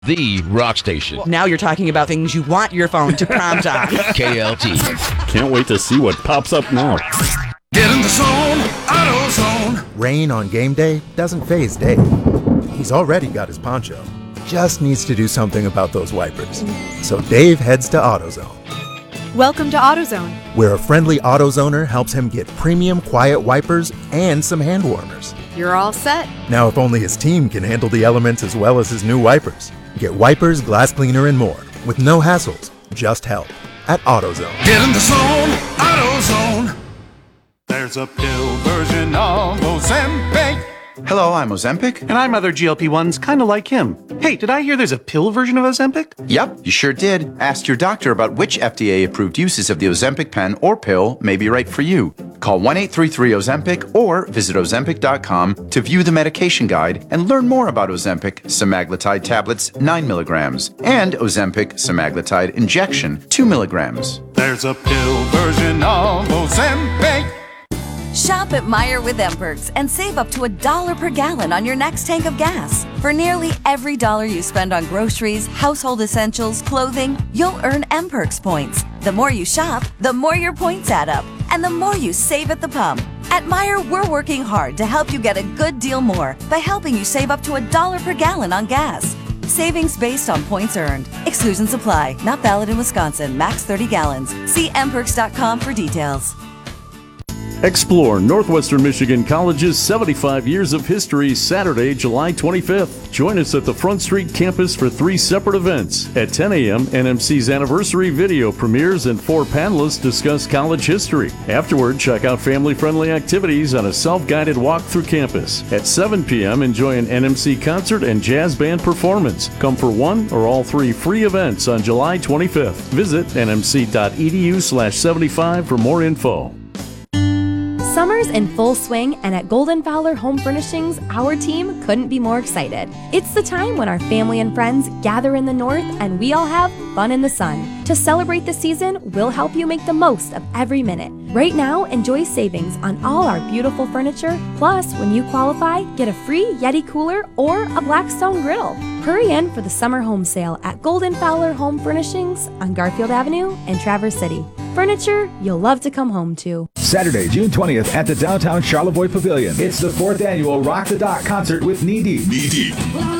The Rock Station. Now you're talking about things you want your phone to prompt on. KLT. Can't wait to see what pops up now. Get in the zone, AutoZone. Rain on game day doesn't faze Dave. He's already got his poncho. Just needs to do something about those wipers. So Dave heads to AutoZone, Welcome to AutoZone. where a friendly AutoZoner helps him get premium quiet wipers and some hand warmers. You're all set. Now, if only his team can handle the elements as well as his new wipers. Get wipers, glass cleaner, and more with no hassles, just help at AutoZone. Get in the zone, AutoZone. There's a pill version of Ozempic. Hello, I'm Ozempic. And I'm other GLP-1s kind of like him. Hey, did I hear there's a pill version of Ozempic? Yep, you sure did. Ask your doctor about which FDA-approved uses of the Ozempic pen or pill may be right for you. Call 1-833-OZEMPIC or visit Ozempic.com to view the medication guide and learn more about Ozempic semaglutide tablets 9 milligrams and Ozempic semaglutide injection 2 milligrams. There's a pill version of Ozempic. Shop at Meijer with M-Perks and save up to $1 per gallon on your next tank of gas. For nearly every dollar you spend on groceries, household essentials, clothing, you'll earn M-Perks points. The more you shop, the more your points add up, and the more you save at the pump. At Meijer, we're working hard to help you get a good deal more by helping you save up to $1 per gallon on gas. Savings based on points earned. Exclusions apply. Not valid in Wisconsin. Max 30 gallons. See mperks.com for details. Explore Northwestern Michigan College's 75 years of history Saturday, July 25th. Join us at the Front Street campus for 3 separate events. At 10 a.m., NMC's anniversary video premieres and 4 panelists discuss college history. Afterward, check out family-friendly activities on a self-guided walk through campus. At 7 p.m., enjoy an NMC concert and jazz band performance. Come for one or all 3 free events on July 25th. Visit nmc.edu/75 for more info. Summer's in full swing, and at Golden Fowler Home Furnishings, our team couldn't be more excited. It's the time when our family and friends gather in the north and we all have fun in the sun. To celebrate the season, we'll help you make the most of every minute. Right now, enjoy savings on all our beautiful furniture. Plus, when you qualify, get a free Yeti cooler or a Blackstone griddle. Hurry in for the summer home sale at Golden Fowler Home Furnishings on Garfield Avenue in Traverse City. Furniture you'll love to come home to. Saturday, June 20th at the downtown Charlevoix Pavilion. It's the 4th annual Rock the Dock concert with Knee Deep. Knee Deep.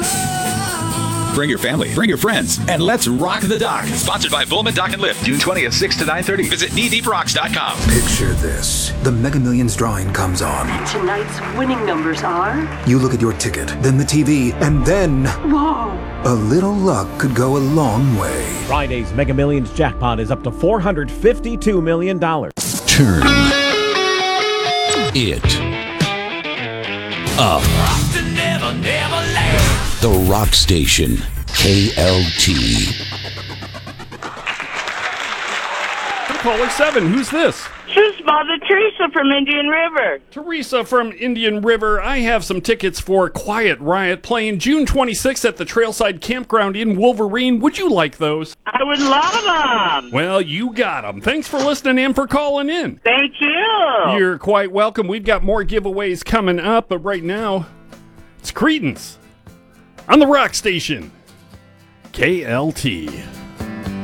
Bring your family, bring your friends, and let's rock the dock. Sponsored by Pullman Dock and Lift, June 20th, 6 to 9:30. Visit kneedeeprocks.com. Picture this. The Mega Millions drawing comes on. Tonight's winning numbers are... You look at your ticket, then the TV, and then... Whoa! A little luck could go a long way. Friday's Mega Millions jackpot is up to $452 million. Turn it up. The Rock Station, KLT. Caller 7, who's this? This is Mother Teresa from Indian River. Teresa from Indian River. I have some tickets for Quiet Riot playing June 26th at the Trailside Campground in Wolverine. Would you like those? I would love them. Well, you got them. Thanks for listening and for calling in. Thank you. You're quite welcome. We've got more giveaways coming up, but right now, it's Creedence on the Rock Station, KLT.